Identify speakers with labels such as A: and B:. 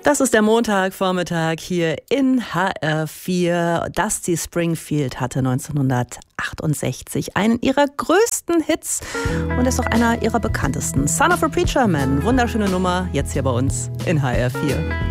A: Das ist der Montagvormittag hier in HR4. Dusty Springfield hatte 1968 einen ihrer größten Hits und ist auch einer ihrer bekanntesten. Son of a Preacher Man. Wunderschöne Nummer, jetzt hier bei uns in HR4.